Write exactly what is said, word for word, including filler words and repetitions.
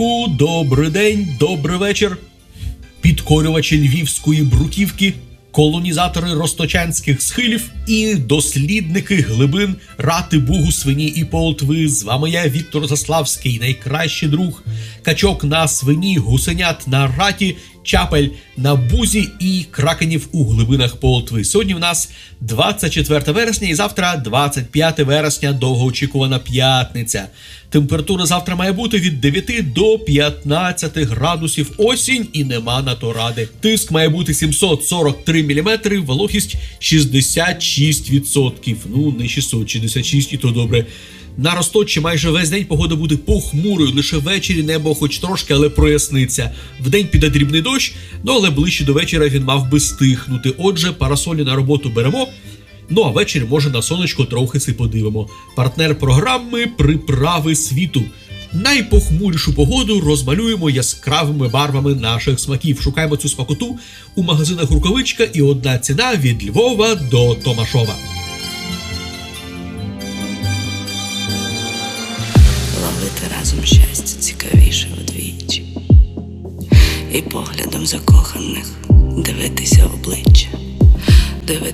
Добрий день, добрий вечір. Підкорювачі львівської бруківки, колонізатори росточанських схилів і дослідники глибин рати Бугу, свині і полтви. З вами я, Віктор Заславський, найкращий друг. Качок на свині, гусенят на раті, чапель на бузі і кракенів у глибинах полтви. Сьогодні в нас двадцять четверте вересня і завтра двадцять п'яте вересня, довгоочікувана п'ятниця. Температура завтра має бути від дев'яти до п'ятнадцяти градусів. Осінь і нема на то ради. Тиск має бути сімсот сорок три міліметри, вологість шістдесят шість відсотків. Ну, не шістсот шістдесят шість, і то добре. На Росточі майже весь день погода буде похмурою, лише ввечері небо хоч трошки, але проясниться. Вдень піде дрібний дощ, ну але ближче до вечора він мав би стихнути. Отже, парасолі на роботу беремо, ну а ввечері, може, на сонечко трохи си подивимо. Партнер програми «Приправи світу». Найпохмурішу погоду розмалюємо яскравими барвами наших смаків. Шукаємо цю смакоту у магазинах «Рукавичка» і одна ціна від Львова до Томашова. Ловити разом щастя цікавіше вдвічі, і поглядом закоханих дивитися в обличчя, дивитися